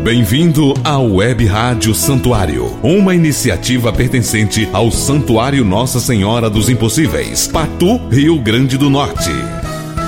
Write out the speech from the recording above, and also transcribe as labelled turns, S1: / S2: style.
S1: Bem-vindo à Web Rádio Santuário, uma iniciativa pertencente ao Santuário Nossa Senhora dos Impossíveis, Patu, Rio Grande do Norte.